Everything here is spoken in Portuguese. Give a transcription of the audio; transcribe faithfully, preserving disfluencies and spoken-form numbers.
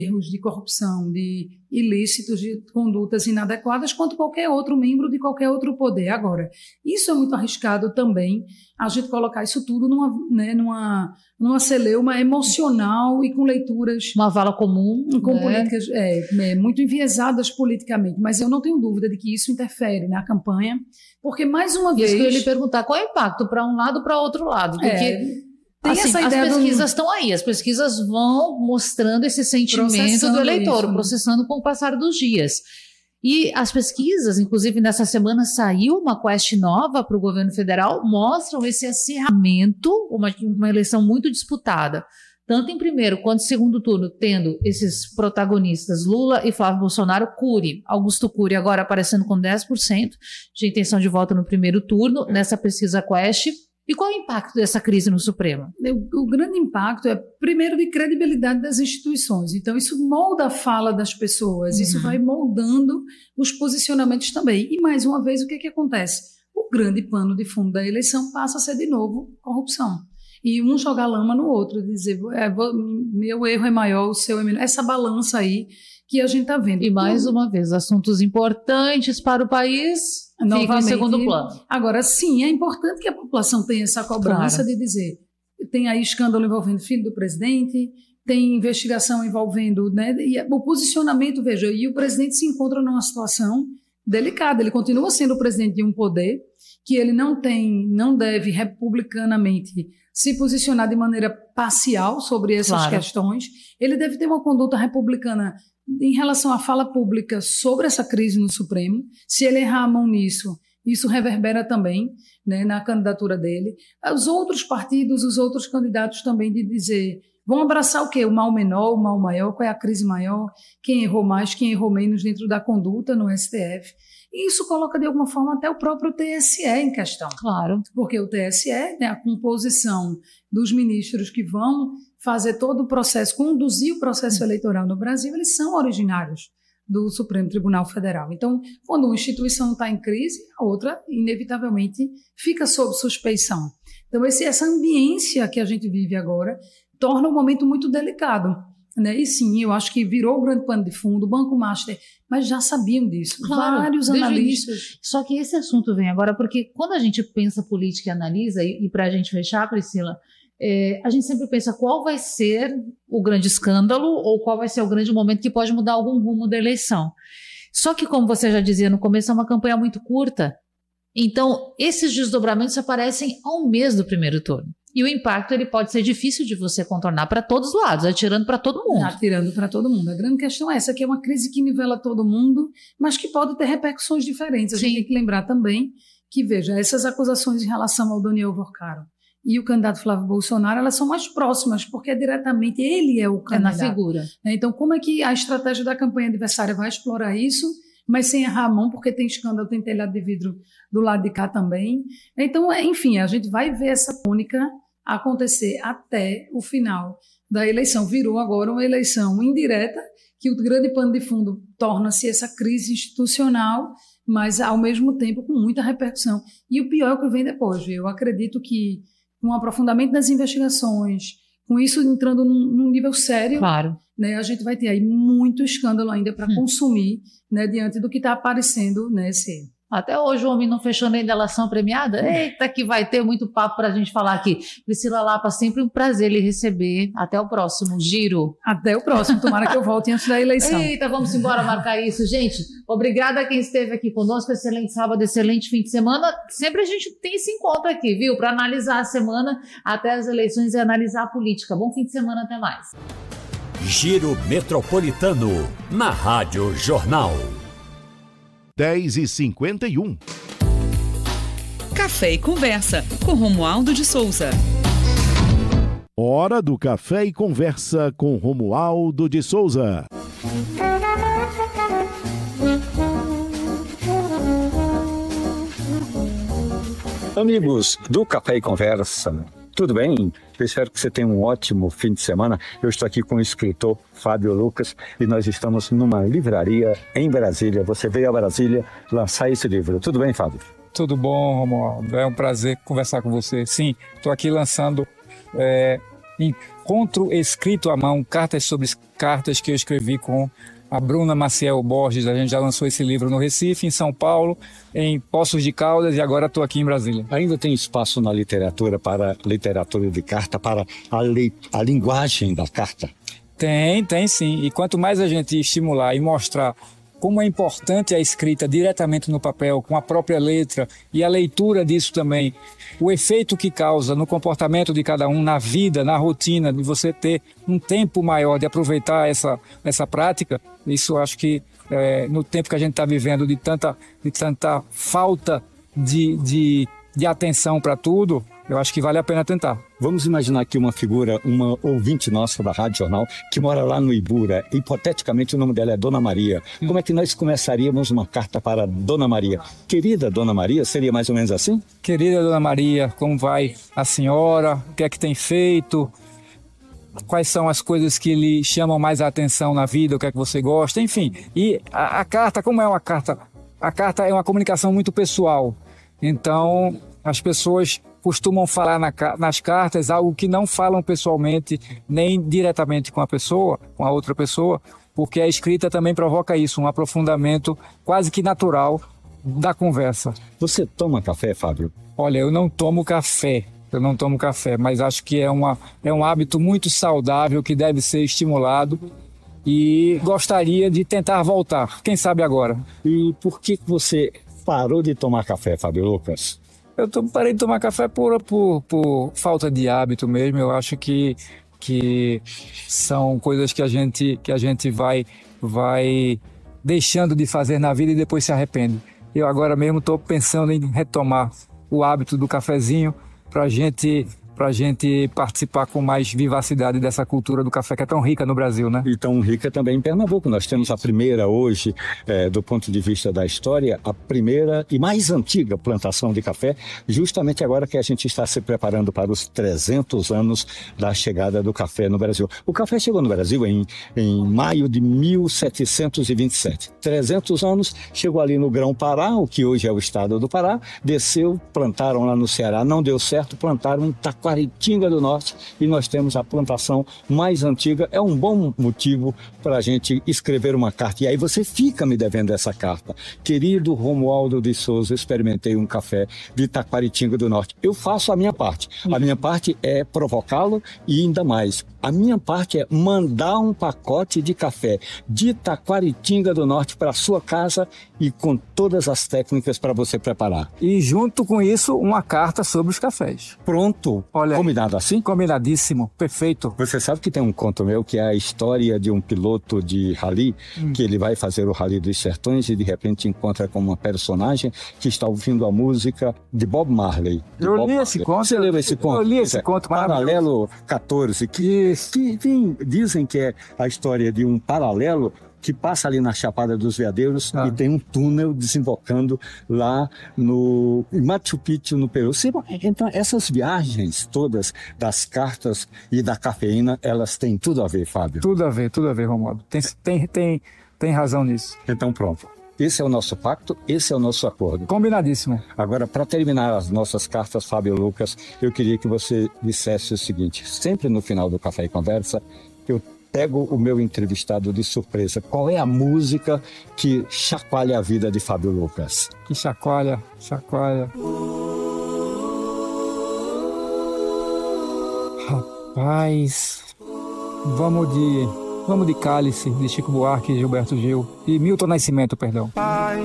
erros de corrupção, de ilícitos, de condutas inadequadas, quanto qualquer outro membro de qualquer outro poder. Agora, isso é muito arriscado também, a gente colocar isso tudo numa, né, numa, numa celeuma emocional e com leituras... Uma vala comum. Com né? políticas é, é, muito enviesadas politicamente, mas eu não tenho dúvida de que isso interfere na campanha, porque, mais uma vez... Isso que eu ia lhe perguntar, qual é o impacto para um lado para outro lado? Porque... É, Tem assim, essa as ideia pesquisas do... estão aí, as pesquisas vão mostrando esse sentimento do eleitor, isso. processando com o passar dos dias. E as pesquisas, inclusive nessa semana saiu uma quest nova para o governo federal, mostram esse acirramento, uma, uma eleição muito disputada, tanto em primeiro quanto em segundo turno, tendo esses protagonistas Lula e Flávio Bolsonaro. Cury, Augusto Cury agora aparecendo com dez por cento de intenção de voto no primeiro turno, nessa pesquisa quest. E qual é o impacto dessa crise no Supremo? O, o grande impacto é, primeiro, de credibilidade das instituições. Então, isso molda a fala das pessoas, uhum. isso vai moldando os posicionamentos também. E, mais uma vez, o que, é que acontece? O grande pano de fundo da eleição passa a ser, de novo, corrupção. E um jogar lama no outro, dizer, é, meu erro é maior, o seu é menor. Essa balança aí que a gente está vendo. E, mais uma vez, assuntos importantes para o país... Fica em segundo plano. Agora, sim, é importante que a população tenha essa cobrança claro. de dizer, tem aí escândalo envolvendo filho do presidente, tem investigação envolvendo, né, e o posicionamento, veja, e o presidente se encontra numa situação delicada, ele continua sendo o presidente de um poder que ele não tem, não deve republicanamente se posicionar de maneira parcial sobre essas claro. questões, ele deve ter uma conduta republicana em relação à fala pública sobre essa crise no Supremo. Se ele errar a mão nisso, isso reverbera também, né, na candidatura dele. Os outros partidos, os outros candidatos também de dizer, vão abraçar o quê? O mal menor, o mal maior, qual é a crise maior, quem errou mais, quem errou menos dentro da conduta no S T F. E isso coloca, de alguma forma, até o próprio T S E em questão. Claro. Porque o T S E, né, a composição dos ministros que vão fazer todo o processo, conduzir o processo eleitoral no Brasil, eles são originários do Supremo Tribunal Federal. Então, quando uma instituição está em crise, a outra, inevitavelmente, fica sob suspeição. Então, esse, essa ambiência que a gente vive agora torna o momento muito delicado. Né? E sim, eu acho que virou o grande pano de fundo, o Banco Master, mas já sabiam disso, claro, vários analistas. Só que esse assunto vem agora, porque quando a gente pensa política e analisa, e, e para a gente fechar, Priscila, é, a gente sempre pensa qual vai ser o grande escândalo ou qual vai ser o grande momento que pode mudar algum rumo da eleição. Só que, como você já dizia no começo, é uma campanha muito curta, então esses desdobramentos aparecem ao mês do primeiro turno. E o impacto ele pode ser difícil de você contornar para todos os lados, atirando para todo mundo. Atirando para todo mundo. A grande questão é essa, que é uma crise que nivela todo mundo, mas que pode ter repercussões diferentes. A Sim. gente tem que lembrar também que, veja, essas acusações em relação ao Daniel Vorcaro e o candidato Flávio Bolsonaro, elas são mais próximas, porque diretamente ele é o candidato. É na figura. Então, como é que a estratégia da campanha adversária vai explorar isso, mas sem errar a mão, porque tem escândalo, tem telhado de vidro do lado de cá também. Então, enfim, a gente vai ver essa tônica acontecer até o final da eleição. Virou agora uma eleição indireta, que o grande pano de fundo torna-se essa crise institucional, mas ao mesmo tempo com muita repercussão. E o pior é o que vem depois. Eu acredito que com o aprofundamento das investigações, com isso entrando num, num nível sério, claro. né, a gente vai ter aí muito escândalo ainda para hum. consumir, né, diante do que está aparecendo nesse... Até hoje o homem não fechou nem delação premiada. Eita, que vai ter muito papo para a gente falar aqui. Priscila Lapa, sempre um prazer lhe receber. Até o próximo giro. Até o próximo, tomara que eu volte antes da eleição. Eita, vamos embora marcar isso. Gente, obrigada a quem esteve aqui conosco. Excelente sábado, excelente fim de semana. Sempre a gente tem esse encontro aqui, viu? Para analisar a semana até as eleições e analisar a política. Bom fim de semana, até mais. Giro Metropolitano, na Rádio Jornal. dez e cinquenta e um. Café e Conversa, com Romualdo de Souza. Hora do Café e Conversa com Romualdo de Souza. Amigos do Café e Conversa, tudo bem? Eu espero que você tenha um ótimo fim de semana. Eu estou aqui com o escritor Fábio Lucas e nós estamos numa livraria em Brasília. Você veio a Brasília lançar esse livro. Tudo bem, Fábio? Tudo bom, Romualdo. É um prazer conversar com você. Sim, estou aqui lançando é, Encontro escrito à mão, cartas sobre cartas, que eu escrevi com a Bruna Maciel Borges. A gente já lançou esse livro no Recife, em São Paulo, em Poços de Caldas, e agora estou aqui em Brasília. Ainda tem espaço na literatura para literatura de carta, para a, lei, a linguagem da carta? Tem, tem sim. E quanto mais a gente estimular e mostrar como é importante a escrita diretamente no papel, com a própria letra, e a leitura disso também, o efeito que causa no comportamento de cada um, na vida, na rotina, de você ter um tempo maior de aproveitar essa, essa prática, isso acho que é, no tempo que a gente está vivendo de tanta, de tanta falta de, de, de atenção para tudo, eu acho que vale a pena tentar. Vamos imaginar aqui uma figura, uma ouvinte nossa da Rádio Jornal, que mora lá no Ibura. Hipoteticamente, o nome dela é Dona Maria. Como é que nós começaríamos uma carta para Dona Maria? Querida Dona Maria, seria mais ou menos assim? Querida Dona Maria, como vai a senhora? O que é que tem feito? Quais são as coisas que lhe chamam mais a atenção na vida? O que é que você gosta? Enfim, e a, a carta, como é uma carta? A carta é uma comunicação muito pessoal. Então, as pessoas costumam falar na, nas cartas algo que não falam pessoalmente, nem diretamente com a pessoa, com a outra pessoa, porque a escrita também provoca isso, um aprofundamento quase que natural da conversa. Você toma café, Fábio? Olha, eu não tomo café, eu não tomo café, mas acho que é, uma, é um hábito muito saudável que deve ser estimulado e gostaria de tentar voltar, quem sabe agora. E por que você parou de tomar café, Fábio Lucas? Eu tô, parei de tomar café por, por, por falta de hábito mesmo. Eu acho que, que são coisas que a gente, que a gente vai, vai deixando de fazer na vida e depois se arrepende. Eu agora mesmo estou pensando em retomar o hábito do cafezinho para gente, a gente participar com mais vivacidade dessa cultura do café que é tão rica no Brasil, né? E tão rica também em Pernambuco. Nós temos a primeira hoje, é, do ponto de vista da história, a primeira e mais antiga plantação de café, justamente agora que a gente está se preparando para os trezentos anos da chegada do café no Brasil. O café chegou no Brasil em, em maio de mil setecentos e vinte e sete. trezentos anos, chegou ali no Grão-Pará, o que hoje é o estado do Pará, desceu, plantaram lá no Ceará, não deu certo, plantaram em Taquaritinga do Norte e nós temos a plantação mais antiga. É um bom motivo para a gente escrever uma carta. E aí você fica me devendo essa carta. Querido Romualdo de Souza, experimentei um café de Taquaritinga do Norte. Eu faço a minha parte. A minha parte é provocá-lo e ainda mais. A minha parte é mandar um pacote de café de Taquaritinga do Norte para sua casa e com todas as técnicas para você preparar. E junto com isso, uma carta sobre os cafés. Pronto. Olha, combinado assim? Combinadíssimo. Perfeito. Você sabe que tem um conto meu que é a história de um piloto de rally, hum. que ele vai fazer o Rally dos Sertões e de repente encontra com uma personagem que está ouvindo a música de Bob Marley. De Eu Bob li Marley. esse conto. Você leu esse conto? Eu li esse é, conto Paralelo catorze, que, que vem, dizem que é a história de um paralelo que passa ali na Chapada dos Veadeiros ah. e tem um túnel desembocando lá no em Machu Picchu, no Peru. Então, essas viagens todas das cartas e da cafeína, elas têm tudo a ver, Fábio? Tudo a ver, tudo a ver, Romualdo. Tem, tem, tem, tem razão nisso. Então, pronto. Esse é o nosso pacto, esse é o nosso acordo. Combinadíssimo. Agora, para terminar as nossas cartas, Fábio Lucas, eu queria que você dissesse o seguinte: sempre no final do Café e Conversa, eu pego o meu entrevistado de surpresa. Qual é a música que chacoalha a vida de Fábio Lucas? Que chacoalha, chacoalha. Rapaz, vamos de, vamos de Cálice, de Chico Buarque e Gilberto Gil. E Milton Nascimento, perdão.